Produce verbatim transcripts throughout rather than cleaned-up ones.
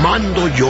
mando yo.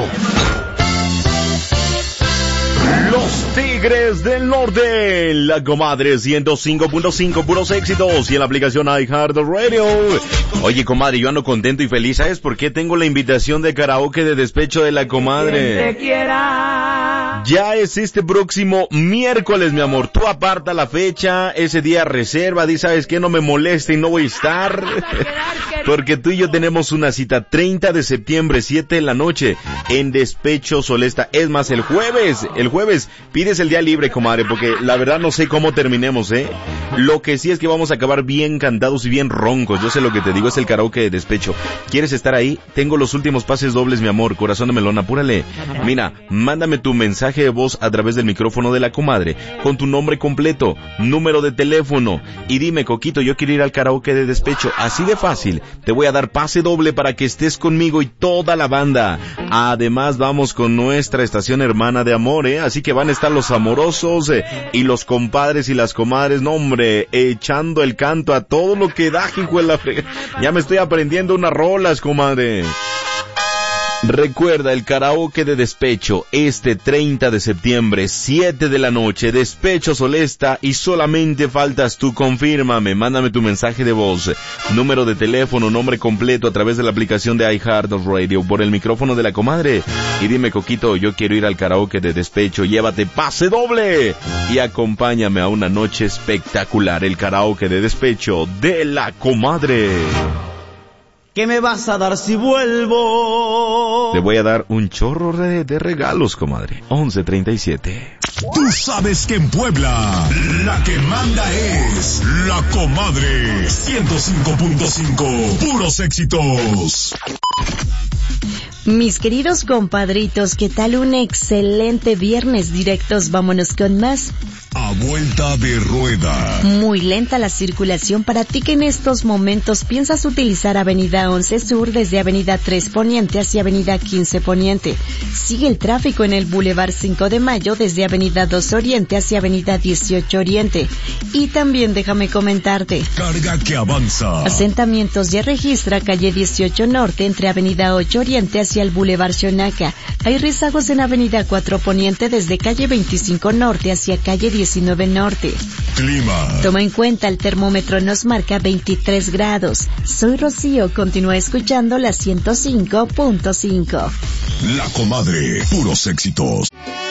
Los Tigres del Norte, La Comadre ciento cinco punto cinco, puros éxitos, y en la aplicación iHeartRadio. Oye, comadre, yo ando contento y feliz. ¿Sabes por qué? Tengo la invitación de karaoke de despecho de La Comadre. Te quiera. Ya es este próximo miércoles, mi amor. Tú aparta la fecha, ese día reserva, di, ¿sabes qué? No me moleste y no voy a estar. Porque tú y yo tenemos una cita treinta de septiembre, siete de la noche, en Despecho Solesta. Es más, el jueves, el jueves, pides el día libre, comadre, porque la verdad no sé cómo terminemos, ¿eh? Lo que sí es que vamos a acabar bien cantados y bien roncos. Yo sé lo que te digo, es el karaoke de despecho. ¿Quieres estar ahí? Tengo los últimos pases dobles, mi amor, corazón de melón, apúrale. Mira, mándame tu mensaje de voz a través del micrófono de La Comadre, con tu nombre completo, número de teléfono, y dime, Coquito, yo quiero ir al karaoke de despecho. Así de fácil. Te voy a dar pase doble para que estés conmigo y toda la banda. Además, vamos con nuestra estación hermana de amor, ¿eh? Así que van a estar los amorosos eh, y los compadres y las comadres, no hombre, echando el canto a todo lo que da, hijo de la fre... Ya me estoy aprendiendo unas rolas, comadre. Recuerda el karaoke de despecho este treinta de septiembre, siete de la noche, Despecho Solesta, y solamente faltas tú. Confírmame, mándame tu mensaje de voz, número de teléfono, nombre completo a través de la aplicación de iHeartRadio por el micrófono de La Comadre, y dime, Coquito, yo quiero ir al karaoke de despecho. Llévate pase doble y acompáñame a una noche espectacular, el karaoke de despecho de La Comadre. ¿Qué me vas a dar si vuelvo? Te voy a dar un chorro de, de regalos, comadre. once treinta y siete. Tú sabes que en Puebla la que manda es La Comadre ciento cinco punto cinco. Puros éxitos. Mis queridos compadritos, ¿qué tal un excelente viernes? Directos, vámonos con más. A vuelta de rueda. Muy lenta la circulación para ti que en estos momentos piensas utilizar Avenida once Sur desde Avenida tres Poniente hacia Avenida quince Poniente. Sigue el tráfico en el Boulevard cinco de Mayo desde Avenida dos Oriente hacia Avenida dieciocho Oriente. Y también déjame comentarte. Carga que avanza. Asentamientos ya registra calle dieciocho Norte entre Avenida ocho Oriente hacia el Boulevard Xonaca. Hay rezagos en Avenida cuatro Poniente desde calle veinticinco Norte hacia calle diecinueve Norte. Clima. Toma en cuenta, el termómetro nos marca veintitrés grados. Soy Rocío, continúa escuchando la ciento cinco punto cinco. La Comadre, puros éxitos.